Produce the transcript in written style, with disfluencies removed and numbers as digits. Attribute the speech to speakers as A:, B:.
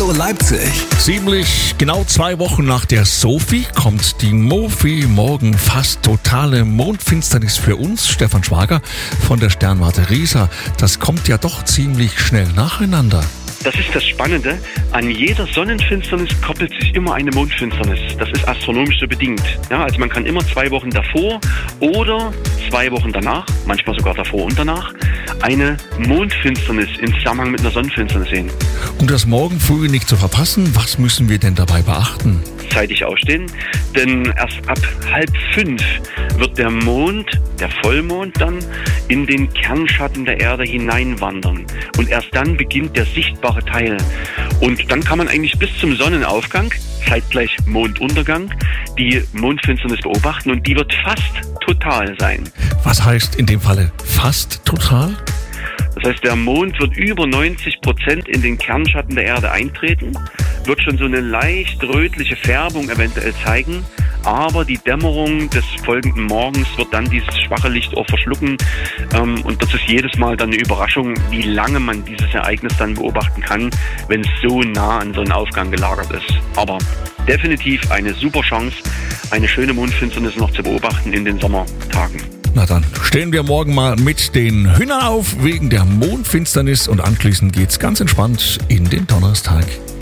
A: Radio Leipzig.
B: Ziemlich genau 2 Wochen nach der Sophie kommt die Mofi. Morgen fast totale Mondfinsternis für uns. Stefan Schwager von der Sternwarte Riesa. Das kommt ja doch ziemlich schnell nacheinander.
C: Das ist das Spannende. An jeder Sonnenfinsternis koppelt sich immer eine Mondfinsternis. Das ist astronomisch so bedingt. Ja, also man kann immer 2 Wochen davor oder 2 Wochen danach, manchmal sogar davor und danach, eine Mondfinsternis im Zusammenhang mit einer Sonnenfinsternis sehen.
B: Um das morgen früh nicht zu verpassen, was müssen wir denn dabei beachten?
C: Zeitig aufstehen, denn erst ab 4:30 wird der Mond, der Vollmond dann, in den Kernschatten der Erde hineinwandern. Und erst dann beginnt der sichtbare Teil. Und dann kann man eigentlich bis zum Sonnenaufgang, zeitgleich Monduntergang, die Mondfinsternis beobachten und die wird fast total sein.
B: Was heißt in dem Falle fast total?
C: Das heißt, der Mond wird über 90% in den Kernschatten der Erde eintreten, wird schon so eine leicht rötliche Färbung eventuell zeigen, aber die Dämmerung des folgenden Morgens wird dann dieses schwache Licht auch verschlucken und das ist jedes Mal dann eine Überraschung, wie lange man dieses Ereignis dann beobachten kann, wenn es so nah an Sonnenaufgang gelagert ist. Aber definitiv eine super Chance, eine schöne Mondfinsternis noch zu beobachten in den Sommertagen.
B: Na dann stehen wir morgen mal mit den Hühnern auf wegen der Mondfinsternis und anschließend geht's ganz entspannt in den Donnerstag.